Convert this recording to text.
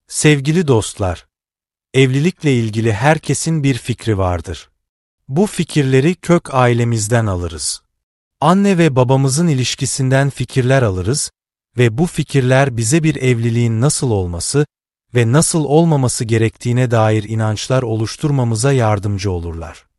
Sevgili dostlar, evlilikle ilgili herkesin bir fikri vardır. Bu fikirleri kök ailemizden alırız. Anne ve babamızın ilişkisinden fikirler alırız ve bu fikirler bize bir evliliğin nasıl olması ve nasıl olmaması gerektiğine dair inançlar oluşturmamıza yardımcı olurlar.